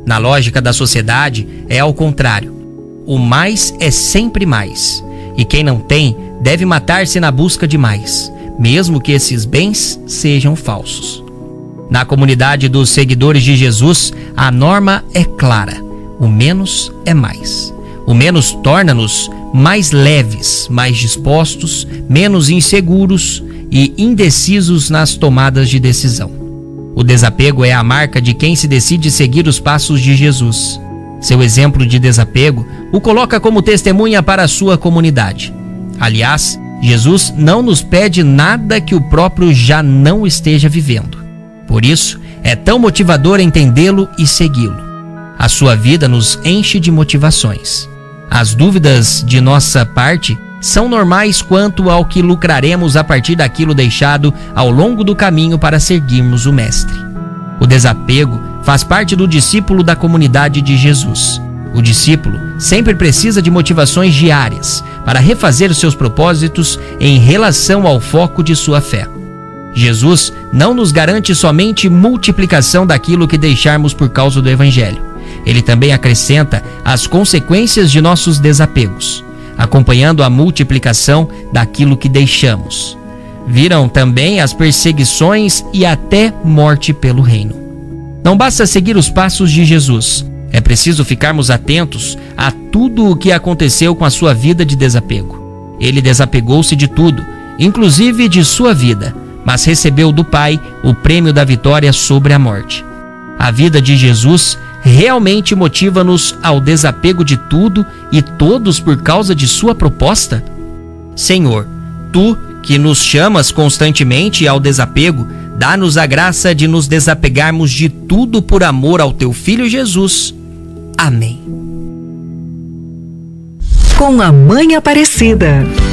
Na lógica da sociedade, é ao contrário. O mais é sempre mais. E quem não tem deve matar-se na busca de mais, mesmo que esses bens sejam falsos. Na comunidade dos seguidores de Jesus, a norma é clara: o menos é mais. O menos torna-nos mais leves, mais dispostos, menos inseguros e indecisos nas tomadas de decisão. O desapego é a marca de quem se decide seguir os passos de Jesus. Seu exemplo de desapego o coloca como testemunha para a sua comunidade. Aliás, Jesus não nos pede nada que o próprio já não esteja vivendo. Por isso, é tão motivador entendê-lo e segui-lo. A sua vida nos enche de motivações. As dúvidas de nossa parte são normais quanto ao que lucraremos a partir daquilo deixado ao longo do caminho para seguirmos o Mestre. O desapego faz parte do discípulo da comunidade de Jesus. O discípulo sempre precisa de motivações diárias para refazer seus propósitos em relação ao foco de sua fé. Jesus não nos garante somente multiplicação daquilo que deixarmos por causa do Evangelho. Ele também acrescenta as consequências de nossos desapegos, acompanhando a multiplicação daquilo que deixamos. Virão também as perseguições e até morte pelo reino. Não basta seguir os passos de Jesus, é preciso ficarmos atentos a tudo o que aconteceu com a sua vida de desapego. Ele desapegou-se de tudo, inclusive de sua vida, mas recebeu do Pai o prêmio da vitória sobre a morte. A vida de Jesus realmente motiva-nos ao desapego de tudo e todos por causa de sua proposta? Senhor, Tu que nos chamas constantemente ao desapego, dá-nos a graça de nos desapegarmos de tudo por amor ao Teu Filho Jesus. Amém. Com a Mãe Aparecida.